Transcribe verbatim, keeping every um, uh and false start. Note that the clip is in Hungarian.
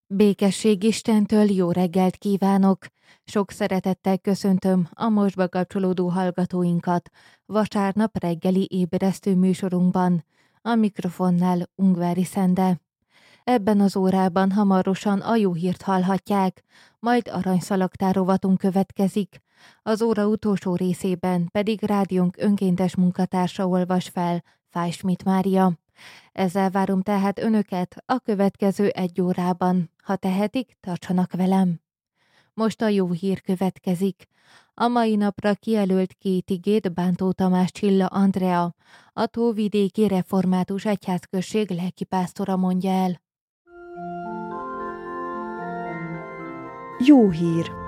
Békesség Istentől, jó reggelt kívánok! Sok szeretettel köszöntöm a most bekapcsolódó hallgatóinkat vasárnap reggeli ébresztő műsorunkban. A mikrofonnál Ungvári Szende. Ebben az órában hamarosan a jó hírt hallhatják, majd aranyszalagtár rovatunk következik. Az óra utolsó részében pedig rádiónk önkéntes munkatársa olvas fel, Fáj Schmidt Mária. Ezzel várom tehát önöket a következő egy órában. Ha tehetik, tartsanak velem. Most a jó hír következik. A mai napra kijelölt két igét Bántó Tamás Csilla Andrea, a Tóvidéki Református Egyházközség lelkipásztora mondja el. Jó hír!